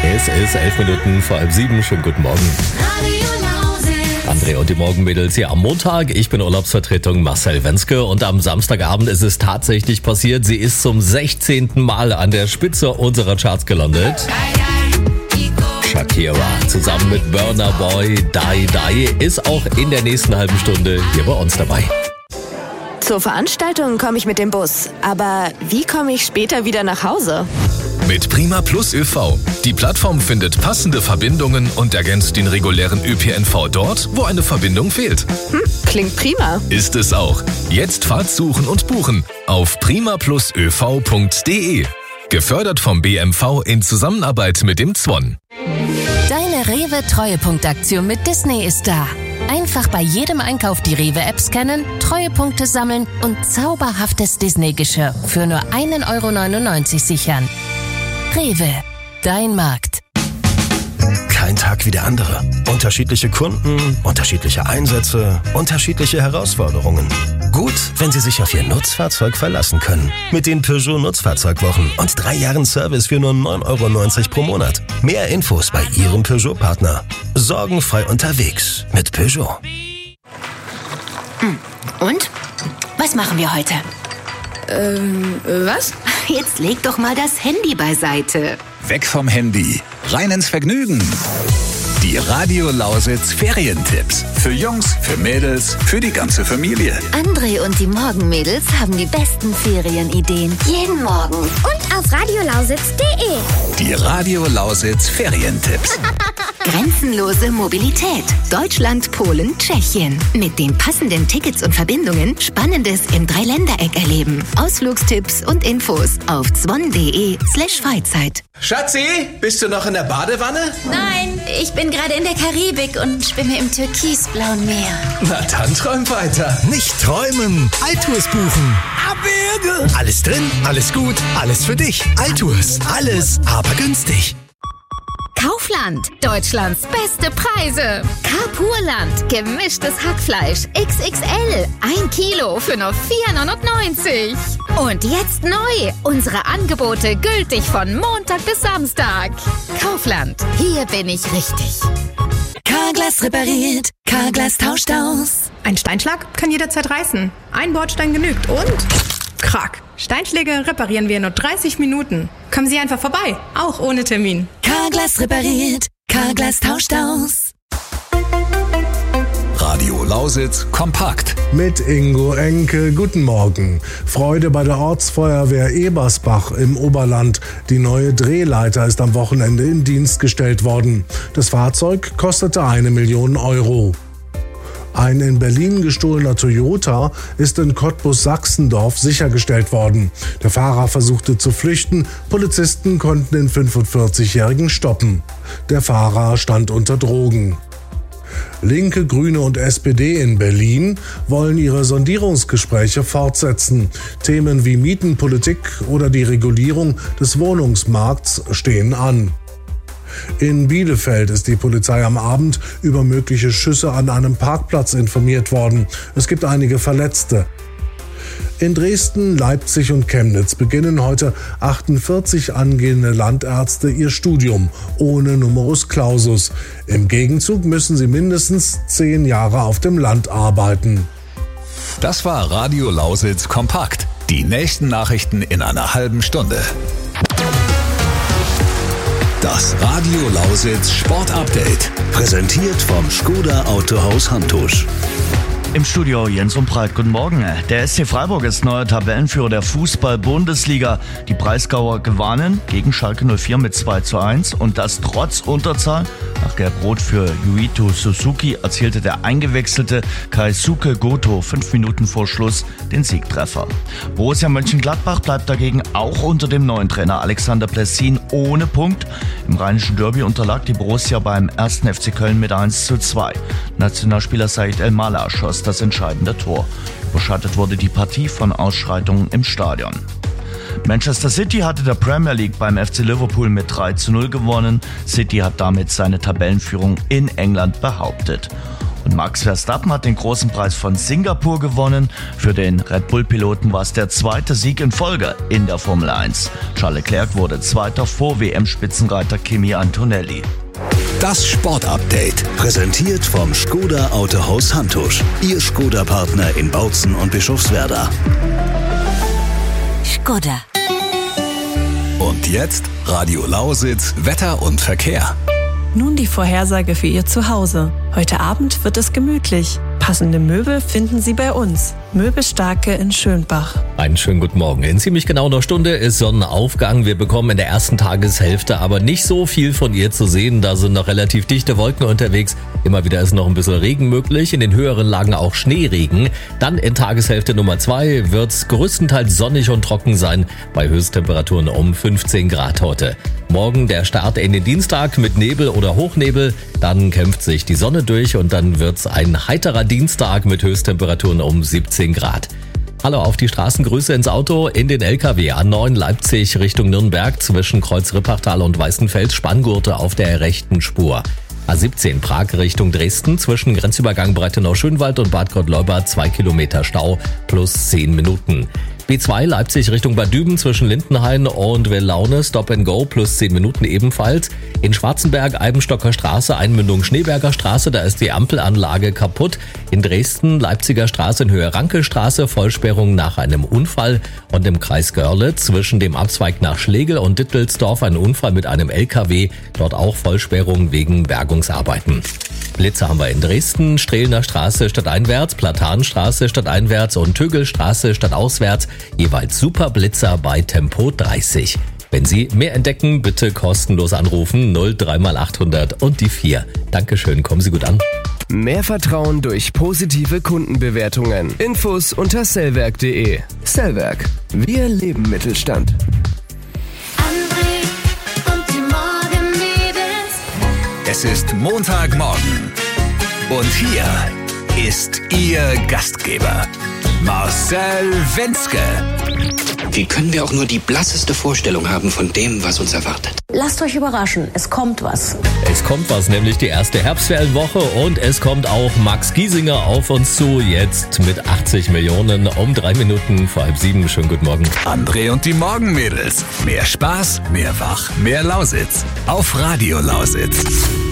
Es ist 6:11. Schönen guten Morgen. André und die Morgenmädels hier am Montag. Ich bin Urlaubsvertretung Marcel Wenske und am Samstagabend ist es tatsächlich passiert. Sie ist zum 16. Mal an der Spitze unserer Charts gelandet. Shakira zusammen mit Burna Boy, Die Die, ist auch in der nächsten halben Stunde hier bei uns dabei. Zur Veranstaltung komme ich mit dem Bus, aber wie komme ich später wieder nach Hause? Mit Prima Plus ÖV. Die Plattform findet passende Verbindungen und ergänzt den regulären ÖPNV dort, wo eine Verbindung fehlt. Klingt prima. Ist es auch. Jetzt Fahrt suchen und buchen auf primaplusöv.de. Gefördert vom BMV in Zusammenarbeit mit dem Zwon. Deine Rewe-Treuepunktaktion mit Disney ist da. Einfach bei jedem Einkauf die Rewe-App scannen, Treuepunkte sammeln und zauberhaftes Disney-Geschirr für nur 1,99 € sichern. Rewe, dein Markt. Kein Tag wie der andere. Unterschiedliche Kunden, unterschiedliche Einsätze, unterschiedliche Herausforderungen. Gut, wenn Sie sich auf Ihr Nutzfahrzeug verlassen können. Mit den Peugeot Nutzfahrzeugwochen und 3 Jahren Service für nur 9,90 € pro Monat. Mehr Infos bei Ihrem Peugeot-Partner. Sorgenfrei unterwegs mit Peugeot. Und? Was machen wir heute? Was? Jetzt leg doch mal das Handy beiseite. Weg vom Handy, rein ins Vergnügen. Die Radio Lausitz Ferientipps. Für Jungs, für Mädels, für die ganze Familie. André und die Morgenmädels haben die besten Ferienideen. Jeden Morgen. Und auf radiolausitz.de. Die Radio Lausitz Ferientipps. Grenzenlose Mobilität. Deutschland, Polen, Tschechien. Mit den passenden Tickets und Verbindungen Spannendes im Dreiländereck erleben. Ausflugstipps und Infos auf zwon.de/Freizeit. Schatzi, bist du noch in der Badewanne? Nein, ich bin gerade in der Karibik und schwimme im türkisblauen Meer. Na dann träum weiter. Nicht träumen, Altours buchen. Abwürge. Alles drin, alles gut, alles für dich. Altours, alles, aber günstig. Kaufland, Deutschlands beste Preise. Carpurland, gemischtes Hackfleisch XXL, 1 Kilo für nur 4,99 €. Und jetzt neu, unsere Angebote gültig von Montag bis Samstag. Kaufland, hier bin ich richtig. Carglass repariert, Carglass tauscht aus. Ein Steinschlag kann jederzeit reißen. Ein Bordstein genügt und... Krack. Steinschläge reparieren wir in nur 30 Minuten. Kommen Sie einfach vorbei, auch ohne Termin. Carglass repariert, Carglass tauscht aus. Radio Lausitz kompakt. Mit Ingo Enke, guten Morgen. Freude bei der Ortsfeuerwehr Ebersbach im Oberland. Die neue Drehleiter ist am Wochenende in Dienst gestellt worden. Das Fahrzeug kostete 1 Million €. Ein in Berlin gestohlener Toyota ist in Cottbus-Sachsendorf sichergestellt worden. Der Fahrer versuchte zu flüchten, Polizisten konnten den 45-Jährigen stoppen. Der Fahrer stand unter Drogen. Linke, Grüne und SPD in Berlin wollen ihre Sondierungsgespräche fortsetzen. Themen wie Mietenpolitik oder die Regulierung des Wohnungsmarkts stehen an. In Bielefeld ist die Polizei am Abend über mögliche Schüsse an einem Parkplatz informiert worden. Es gibt einige Verletzte. In Dresden, Leipzig und Chemnitz beginnen heute 48 angehende Landärzte ihr Studium ohne Numerus Clausus. Im Gegenzug müssen sie mindestens 10 Jahre auf dem Land arbeiten. Das war Radio Lausitz kompakt. Die nächsten Nachrichten in einer halben Stunde. Das Radio Lausitz Sportupdate. Präsentiert vom Skoda Autohaus Hantusch. Im Studio Jens und Breit, guten Morgen. Der SC Freiburg ist neuer Tabellenführer der Fußball-Bundesliga. Die Breisgauer gewannen gegen Schalke 04 mit 2:1 und das trotz Unterzahl. Nach Gelb-Rot für Yuito Suzuki erzielte der eingewechselte Keisuke Goto 5 Minuten vor Schluss den Siegtreffer. Borussia Mönchengladbach bleibt dagegen auch unter dem neuen Trainer Alexander Plessin ohne Punkt. Im Rheinischen Derby unterlag die Borussia beim 1. FC Köln mit 1:2. Nationalspieler Said El-Mala schoss das entscheidende Tor. Überschattet wurde die Partie von Ausschreitungen im Stadion. Manchester City hatte der Premier League beim FC Liverpool mit 3:0 gewonnen. City hat damit seine Tabellenführung in England behauptet. Und Max Verstappen hat den großen Preis von Singapur gewonnen. Für den Red Bull-Piloten war es der zweite Sieg in Folge in der Formel 1. Charles Leclerc wurde Zweiter vor WM-Spitzenreiter Kimi Antonelli. Das Sportupdate, präsentiert vom Skoda Autohaus Hantusch. Ihr Skoda-Partner in Bautzen und Bischofswerda. Skoda. Und jetzt Radio Lausitz, Wetter und Verkehr. Nun die Vorhersage für Ihr Zuhause. Heute Abend wird es gemütlich. Passende Möbel finden Sie bei uns. Möbelstarke in Schönbach. Einen schönen guten Morgen. In ziemlich genau einer Stunde ist Sonnenaufgang. Wir bekommen in der ersten Tageshälfte aber nicht so viel von ihr zu sehen. Da sind noch relativ dichte Wolken unterwegs. Immer wieder ist noch ein bisschen Regen möglich. In den höheren Lagen auch Schneeregen. Dann in Tageshälfte Nummer 2 wird es größtenteils sonnig und trocken sein. Bei Höchsttemperaturen um 15 Grad heute. Morgen der Start in den Dienstag mit Nebel oder Hochnebel. Dann kämpft sich die Sonne durch und dann wird's ein heiterer Dienstag mit Höchsttemperaturen um 17 Grad. Hallo auf die Straßengrüße ins Auto in den LKW A9 Leipzig Richtung Nürnberg zwischen Kreuz Rippachtal und Weißenfels Spanngurte auf der rechten Spur. A17 Prag Richtung Dresden zwischen Grenzübergang Breitenau-Schönwald und Bad Gott-Leubad 2 Kilometer Stau plus 10 Minuten. B2 Leipzig Richtung Bad Düben zwischen Lindenhain und Wellaune Stop and Go plus 10 Minuten ebenfalls. In Schwarzenberg Eibenstocker Straße, Einmündung Schneeberger Straße, da ist die Ampelanlage kaputt. In Dresden Leipziger Straße in Höhe Ranke-Straße, Vollsperrung nach einem Unfall. Und im Kreis Görlitz zwischen dem Abzweig nach Schlegel und Dittelsdorf ein Unfall mit einem LKW, dort auch Vollsperrung wegen Bergungsarbeiten. Blitze haben wir in Dresden, Strehlener Straße stadteinwärts, Platanenstraße stadteinwärts und Tögelstraße stadtauswärts, jeweils Superblitzer bei Tempo 30. Wenn Sie mehr entdecken, bitte kostenlos anrufen 03 mal 800 und die 4. Dankeschön, kommen Sie gut an. Mehr Vertrauen durch positive Kundenbewertungen. Infos unter sellwerk.de. Sellwerk. Wir leben Mittelstand. Es ist Montagmorgen und hier ist Ihr Gastgeber, Marcel Wenzke. Wie können wir auch nur die blasseste Vorstellung haben von dem, was uns erwartet? Lasst euch überraschen, es kommt was. Es kommt was, nämlich die erste Herbstferienwoche und es kommt auch Max Giesinger auf uns zu, jetzt mit 80 Millionen um 3 Minuten vor 6:30. Schönen guten Morgen. André und die Morgenmädels. Mehr Spaß, mehr Wach, mehr Lausitz. Auf Radio Lausitz.